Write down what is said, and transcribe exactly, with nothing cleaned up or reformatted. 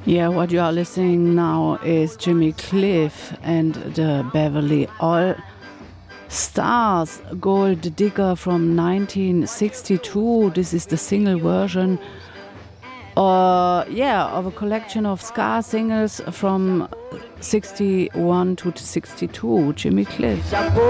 Yeah, what you are listening now is Jimmy Cliff and the Beverly All Stars Gold Digger from nineteen sixty-two. This is the single version uh, yeah, of a collection of ska singles from sixty-one to sixty-two. Jimmy Cliff.